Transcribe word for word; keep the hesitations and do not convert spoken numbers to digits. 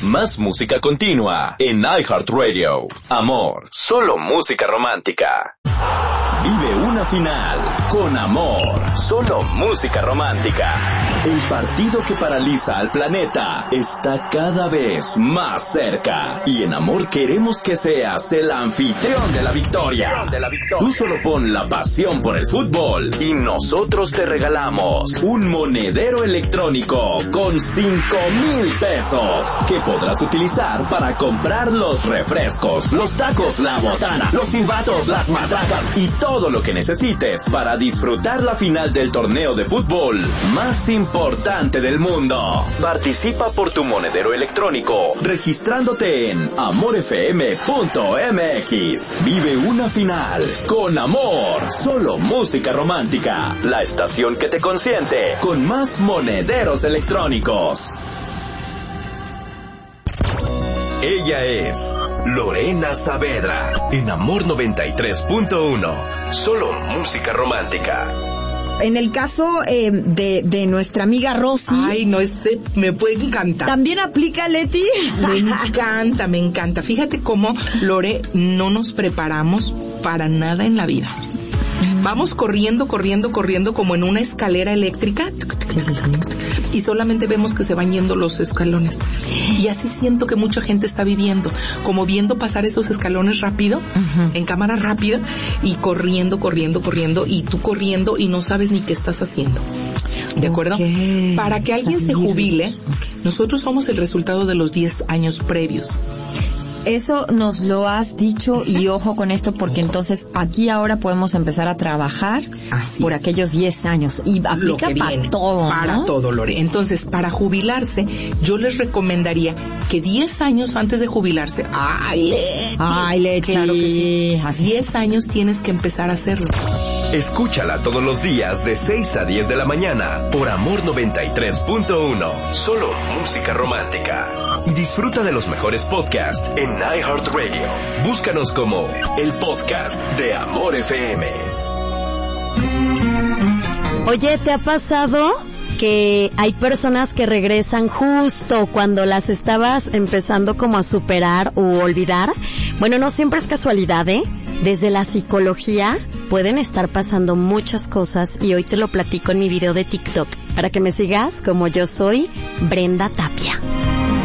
Más música continua en iHeartRadio. Amor, solo música romántica. Vive una final con Amor, solo música romántica. El partido que paraliza al planeta está cada vez más cerca. Y en Amor queremos que seas el anfitrión de la victoria. Tú solo pon la pasión por el fútbol y nosotros te regalamos un monedero electrónico con cinco mil pesos que podrás utilizar para comprar los refrescos, los tacos, la botana, los silbatos, las matracas y todo lo que necesites para disfrutar la final del torneo de fútbol más importante del mundo. Participa por tu monedero electrónico registrándote en amor f m punto m x. Vive una final con Amor, solo música romántica. La estación que te consiente con más monederos electrónicos. Ella es Lorena Saavedra en Amor noventa y tres punto uno. Solo música romántica. En el caso eh, de, de nuestra amiga Rosy. Ay, no, este me puede encantar. ¿También aplica, Leti? Me encanta, me encanta. Fíjate cómo, Lore, no nos preparamos para nada en la vida. Vamos corriendo, corriendo, corriendo como en una escalera eléctrica. Sí, sí, sí. Y solamente vemos que se van yendo los escalones. Y así siento que mucha gente está viviendo, como viendo pasar esos escalones rápido, uh-huh. en cámara rápida, y corriendo, corriendo, corriendo, y tú corriendo y no sabes ni qué estás haciendo. ¿De acuerdo? Okay. Para que alguien se jubile, okay. nosotros somos el resultado de los diez años previos. Eso nos lo has dicho y ojo con esto porque entonces aquí ahora podemos empezar a trabajar Así por es. aquellos diez años y aplica para todo, Para ¿no? todo, Lore. Entonces, para jubilarse, yo les recomendaría que diez años antes de jubilarse, ¡ay, Leti! ¡Ay, Leti! Claro que sí. Así diez años tienes que empezar a hacerlo. Escúchala todos los días de seis a diez de la mañana por Amor noventa y tres punto uno. Solo música romántica. Y disfruta de los mejores podcasts en iHeartRadio. Búscanos como el podcast de Amor F M. Oye, ¿te ha pasado que hay personas que regresan justo cuando las estabas empezando como a superar o olvidar? Bueno, no siempre es casualidad, ¿eh? Desde la psicología pueden estar pasando muchas cosas y hoy te lo platico en mi video de TikTok para que me sigas como yo soy Brenda Tapia.